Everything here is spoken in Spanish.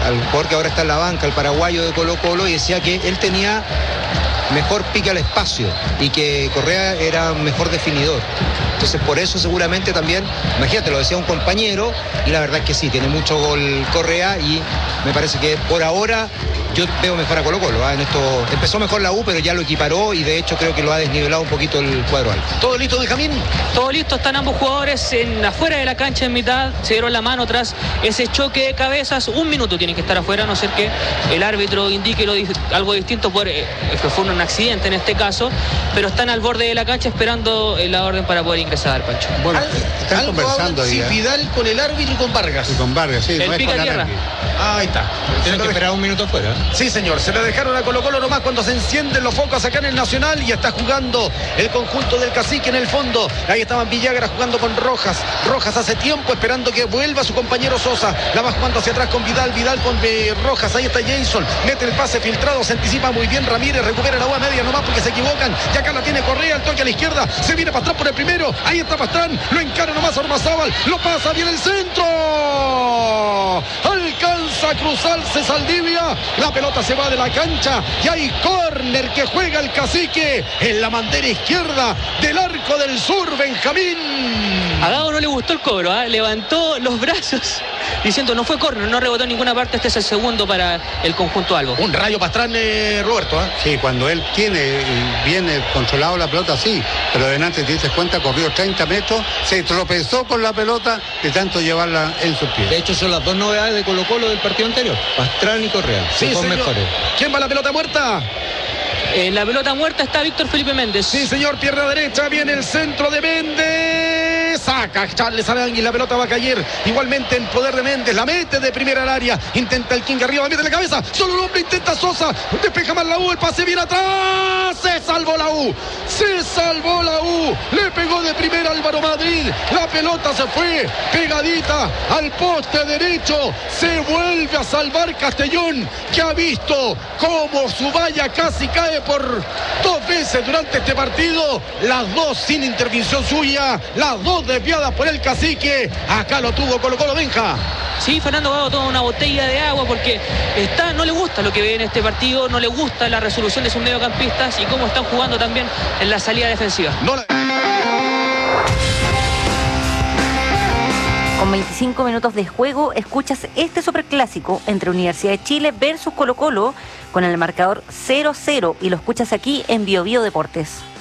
al jugador que ahora está en la banca, el paraguayo de Colo-Colo, y decía que él tenía mejor pique al espacio y que Correa era mejor definidor. Entonces por eso seguramente también, imagínate, lo decía un compañero, y la verdad es que sí, tiene mucho gol Correa, y me parece que por ahora yo veo mejor a Colo-Colo, en esto empezó mejor la U, pero ya lo equiparó, y de hecho creo que lo ha desnivelado un poquito el cuadro alto. ¿Todo listo, Benjamín? Todo listo, están ambos jugadores afuera de la cancha en mitad, se dieron la mano tras ese choque de cabezas. Un minuto tienen que estar afuera, a no ser que el árbitro indique algo distinto, que fue un accidente en este caso, pero están al borde de la cancha esperando la orden para poder ingresar, Pancho. Bueno, están conversando ahí. Sí, Vidal con el árbitro y con Vargas. Y con Vargas, sí. El no pica es con tierra. Ahí está. Tienen que esperar un minuto afuera. Sí, señor, se le dejaron a Colo-Colo nomás cuando se encienden los focos acá en el Nacional, y está jugando el conjunto del Cacique en el fondo. Ahí estaban Villagra jugando con Rojas. Rojas hace tiempo esperando que vuelva su compañero Sosa. La va jugando hacia atrás con Vidal. Vidal con Rojas. Ahí está Jason. Mete el pase filtrado. Se anticipa muy bien Ramírez. Recupera la bola media nomás porque se equivocan. Y acá la tiene Correa. El toque a la izquierda. Se viene Pastrán por el primero. Ahí está Pastrán. Lo encara nomás Ormazábal. Lo pasa bien el centro. Alcanza a cruzarse Saldivia. La pelota se va de la cancha. Y hay córner que juega el Cacique en la bandera izquierda del Arco del Sur, Benjamín. A Gago no le gustó el cobro, levantó los brazos diciendo no fue córner, no rebotó en ninguna parte. Este es el segundo para el conjunto albo. Un rayo Pastrán, Roberto. Sí, cuando él viene controlado la pelota, sí, pero adelante te dices cuenta, corrió 30 metros, se tropezó con la pelota de tanto llevarla en sus pies. De hecho son las dos novedades de Colo-Colo del partido anterior, Pastrán y Correa. Sí, son señor. mejores. ¿Quién va a la pelota muerta? En la pelota muerta está Víctor Felipe Méndez. Sí, señor, pierna derecha, viene el centro de Méndez. Saca Charles Arangui, la pelota va a caer igualmente en poder de Méndez. La mete de primera al área. Intenta el King arriba, mete la cabeza. Solo un hombre, intenta Sosa. Despeja más la U, el pase viene atrás. Se salvó la U. Se salvó la U. Le pegó de primera Álvaro Madrid. La pelota se fue pegadita al poste derecho. Se vuelve a salvar Castellón, que ha visto cómo su valla casi cae por dos veces durante este partido. Las dos sin intervención suya. Las dos desviadas por el Cacique. Acá lo tuvo Colo-Colo, Benja. Sí, Fernando Gago toma una botella de agua porque no le gusta lo que ve en este partido, no le gusta la resolución de sus mediocampistas y cómo están jugando también en la salida defensiva. Con 25 minutos de juego, escuchas este superclásico entre Universidad de Chile versus Colo-Colo con el marcador 0-0 y lo escuchas aquí en Bio Bio Deportes.